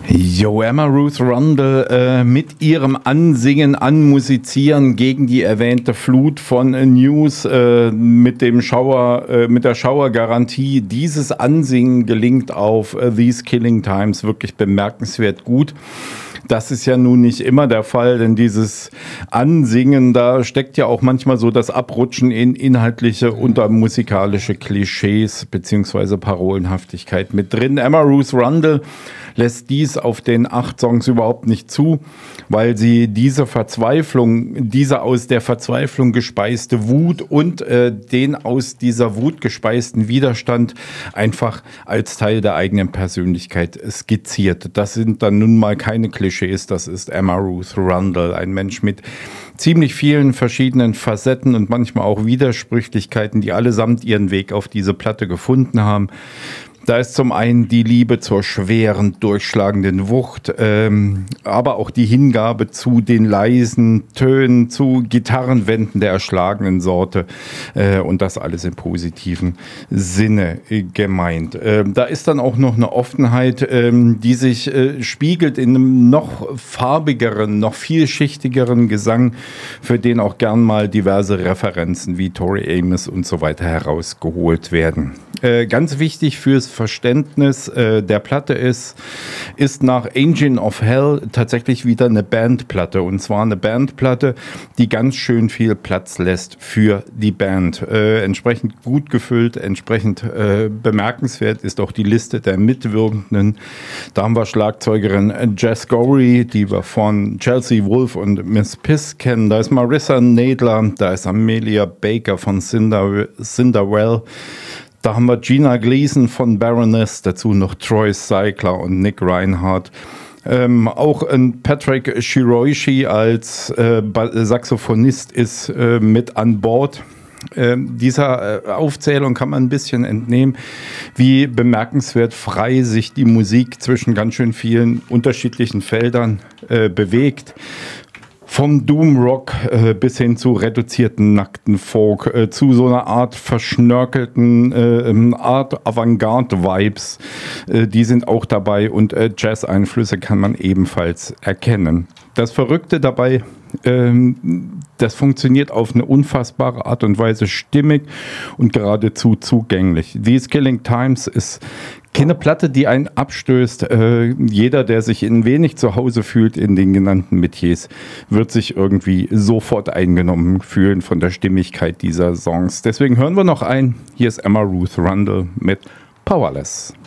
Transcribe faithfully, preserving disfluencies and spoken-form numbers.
Jo, Emma Ruth Rundle äh, mit ihrem Ansingen, Anmusizieren gegen die erwähnte Flut von äh, News äh, mit dem Schauer, äh, mit der Schauergarantie. Dieses Ansingen gelingt auf äh, These Killing Times wirklich bemerkenswert gut. Das ist ja nun nicht immer der Fall, denn dieses Ansingen, da steckt ja auch manchmal so das Abrutschen in inhaltliche und musikalische Klischees beziehungsweise Parolenhaftigkeit mit drin. Emma Ruth Rundle lässt dies auf den acht Songs überhaupt nicht zu, weil sie diese Verzweiflung, diese aus der Verzweiflung gespeiste Wut und äh, den aus dieser Wut gespeisten Widerstand einfach als Teil der eigenen Persönlichkeit skizziert. Das sind dann nun mal keine Klischees, das ist Emma Ruth Rundle, ein Mensch mit ziemlich vielen verschiedenen Facetten und manchmal auch Widersprüchlichkeiten, die allesamt ihren Weg auf diese Platte gefunden haben. Da ist zum einen die Liebe zur schweren, durchschlagenden Wucht, ähm, aber auch die Hingabe zu den leisen Tönen, zu Gitarrenwänden der erschlagenen Sorte äh, und das alles im positiven Sinne äh, gemeint. Ähm, da ist dann auch noch eine Offenheit, ähm, die sich äh, spiegelt in einem noch farbigeren, noch vielschichtigeren Gesang, für den auch gern mal diverse Referenzen wie Tori Amos und so weiter herausgeholt werden. Äh, ganz wichtig fürs Verständnis äh, der Platte ist, ist nach Engine of Hell tatsächlich wieder eine Bandplatte. Und zwar eine Bandplatte, die ganz schön viel Platz lässt für die Band. Äh, entsprechend gut gefüllt, entsprechend äh, bemerkenswert ist auch die Liste der Mitwirkenden. Da haben wir Schlagzeugerin Jess Gorey, die wir von Chelsea Wolfe und Miss Piss kennen. Da ist Marissa Nadler, da ist Amelia Baker von Cinder, Cinderwell. Da haben wir Gina Gleason von Baroness, dazu noch Troy Cycler und Nick Reinhardt. Ähm, auch ein Patrick Shiroishi als äh, Saxophonist ist äh, mit an Bord. Ähm, dieser äh, Aufzählung kann man ein bisschen entnehmen, wie bemerkenswert frei sich die Musik zwischen ganz schön vielen unterschiedlichen Feldern äh, bewegt. Vom Doom-Rock äh, bis hin zu reduzierten, nackten Folk, äh, zu so einer Art verschnörkelten äh, Art Avantgarde-Vibes, äh, die sind auch dabei und äh, Jazz-Einflüsse kann man ebenfalls erkennen. Das Verrückte dabei, ähm, das funktioniert auf eine unfassbare Art und Weise stimmig und geradezu zugänglich. These Killing Times ist keine Platte, die einen abstößt. Äh, jeder, der sich ein wenig zu Hause fühlt in den genannten Metiers, wird sich irgendwie sofort eingenommen fühlen von der Stimmigkeit dieser Songs. Deswegen hören wir noch ein. Hier ist Emma Ruth Rundle mit Powerless.